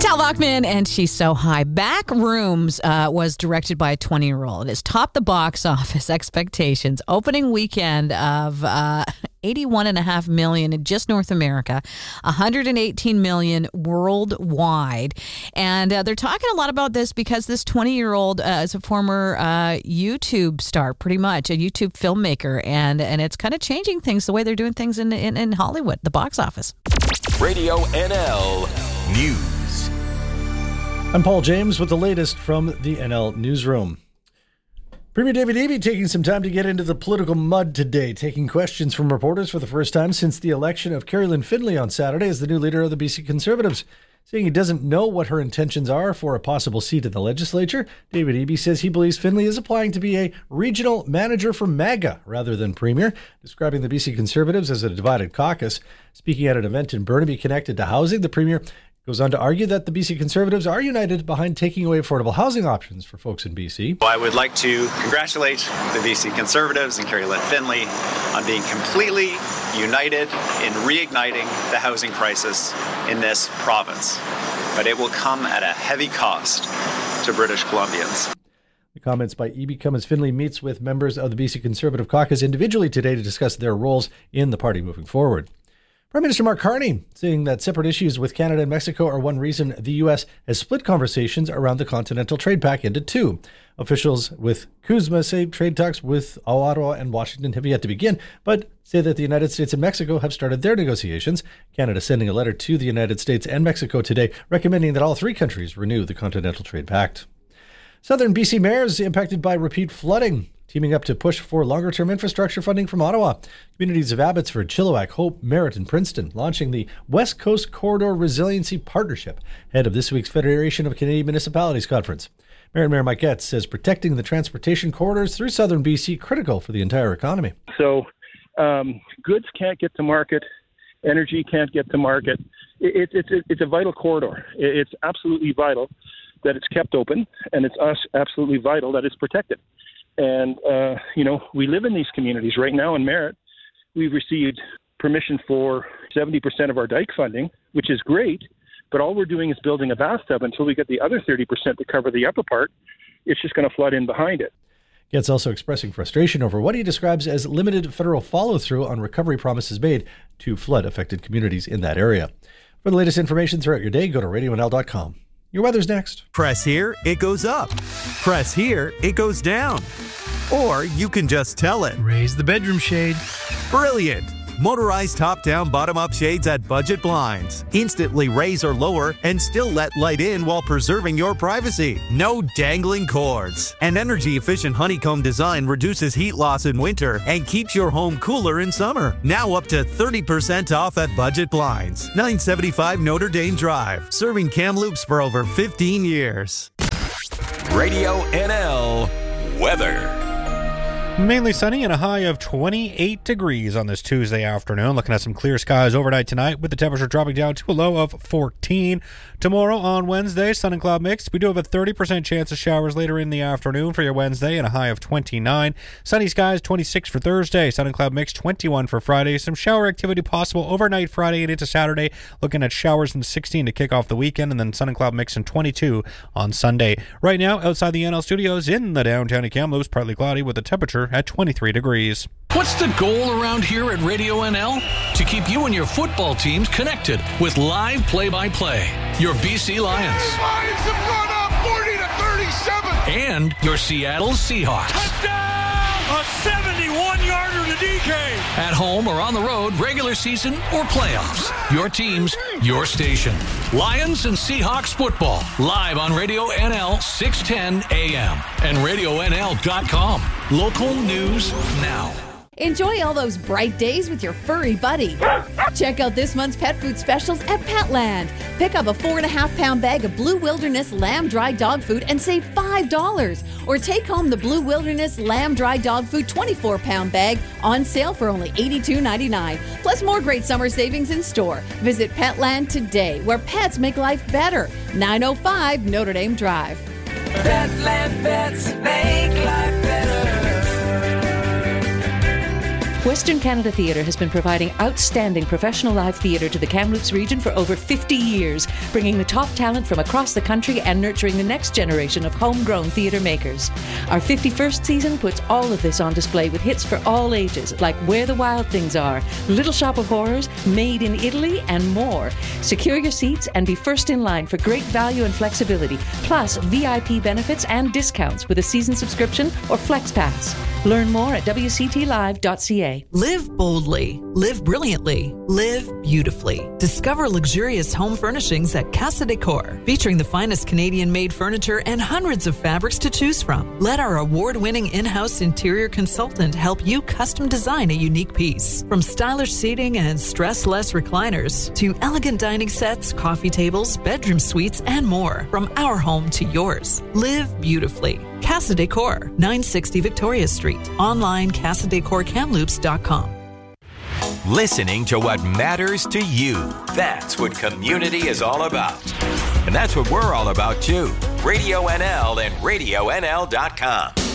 Tal Bachman and She's So High. Back Rooms was directed by a 20-year-old. It has topped the box office expectations. Opening weekend of $81.5 million in just North America, $118 million worldwide. And they're talking a lot about this because this 20-year-old is a former YouTube star, pretty much, a YouTube filmmaker. And it's kind of changing things, the way they're doing things in Hollywood, the box office. Radio NL News. I'm Paul James with the latest from the NL Newsroom. Premier David Eby taking some time to get into the political mud today, taking questions from reporters for the first time since the election of Carrie-Lynne Findlay on Saturday as the new leader of the BC Conservatives. Saying he doesn't know what her intentions are for a possible seat in the legislature, David Eby says he believes Findlay is applying to be a regional manager for MAGA rather than premier, describing the BC Conservatives as a divided caucus. Speaking at an event in Burnaby connected to housing, the premier goes on to argue that the BC Conservatives are united behind taking away affordable housing options for folks in BC. I would like to congratulate the BC Conservatives and Carrie-Lynne Findlay on being completely united in reigniting the housing crisis in this province. But it will come at a heavy cost to British Columbians. The comments by Eby come as Findlay meets with members of the BC Conservative Caucus individually today to discuss their roles in the party moving forward. Prime Minister Mark Carney saying that separate issues with Canada and Mexico are one reason the U.S. has split conversations around the Continental Trade Pact into two. Officials with CUSMA say trade talks with Ottawa and Washington have yet to begin, but say that the United States and Mexico have started their negotiations. Canada sending a letter to the United States and Mexico today recommending that all three countries renew the Continental Trade Pact. Southern BC mayors impacted by repeat flooding, teaming up to push for longer-term infrastructure funding from Ottawa. Communities of Abbotsford, Chilliwack, Hope, Merritt, and Princeton launching the West Coast Corridor Resiliency Partnership ahead of this week's Federation of Canadian Municipalities Conference. Merritt Mayor Mike Getz says protecting the transportation corridors through southern BC critical for the entire economy. So goods can't get to market, energy can't get to market. It's a vital corridor. It's absolutely vital that it's kept open, and it's absolutely vital that it's protected. And, we live in these communities right now in Merritt. We've received permission for 70% of our dike funding, which is great, but all we're doing is building a bathtub until we get the other 30% to cover the upper part. It's just going to flood in behind it. Getz also expressing frustration over what he describes as limited federal follow-through on recovery promises made to flood-affected communities in that area. For the latest information throughout your day, go to radionl.com. Your weather's next. Press here, it goes up. Press here, it goes down. Or you can just tell it. Raise the bedroom shade. Brilliant. Motorized top-down, bottom-up shades at Budget Blinds. Instantly raise or lower and still let light in while preserving your privacy. No dangling cords. An energy-efficient honeycomb design reduces heat loss in winter and keeps your home cooler in summer. Now up to 30% off at Budget Blinds. 975 Notre Dame Drive. Serving Kamloops for over 15 years. Radio NL Weather. Mainly sunny and a high of 28 degrees on this Tuesday afternoon. Looking at some clear skies overnight tonight with the temperature dropping down to a low of 14. Tomorrow on Wednesday, sun and cloud mixed. We do have a 30% chance of showers later in the afternoon for your Wednesday and a high of 29. Sunny skies 26 for Thursday. Sun and cloud mixed 21 for Friday. Some shower activity possible overnight Friday and into Saturday. Looking at showers in 16 to kick off the weekend, and then sun and cloud mix in 22 on Sunday. Right now, outside the NL studios in the downtown of Kamloops, partly cloudy with a temperature at 23 degrees. What's the goal around here at Radio NL? To keep you and your football teams connected with live play-by-play. Your BC Lions. Lions have gone up 40-37. And your Seattle Seahawks. Touchdown! A 71-yarder to DK. At home or on the road, regular season or playoffs. Your teams, your station. Lions and Seahawks football. Live on Radio NL 610 AM and RadioNL.com. Local news now. Enjoy all those bright days with your furry buddy. Check out this month's pet food specials at Petland. Pick up a 4.5-pound bag of Blue Wilderness Lamb Dry Dog Food and save $5. Or take home the Blue Wilderness Lamb Dry Dog Food 24-pound bag on sale for only $82.99. Plus more great summer savings in store. Visit Petland today, where pets make life better. 905 Notre Dame Drive. Petland pets make life better. Western Canada Theatre has been providing outstanding professional live theatre to the Kamloops region for over 50 years, bringing the top talent from across the country and nurturing the next generation of homegrown theatre makers. Our 51st season puts all of this on display with hits for all ages, like Where the Wild Things Are, Little Shop of Horrors, Made in Italy, and more. Secure your seats and be first in line for great value and flexibility, plus VIP benefits and discounts with a season subscription or Flex Pass. Learn more at wctlive.ca. Live boldly, live brilliantly, live beautifully. Discover luxurious home furnishings at Casa Decor, featuring the finest Canadian-made furniture and hundreds of fabrics to choose from. Let our award-winning in-house interior consultant help you custom design a unique piece. From stylish seating and stress-less recliners to elegant dining sets, coffee tables, bedroom suites, and more. From our home to yours. Live beautifully. Casa Decor, 960 Victoria Street. Online, casadecorkamloops.com. Listening to what matters to you. That's what community is all about. And that's what we're all about, too. Radio NL and RadioNL.com.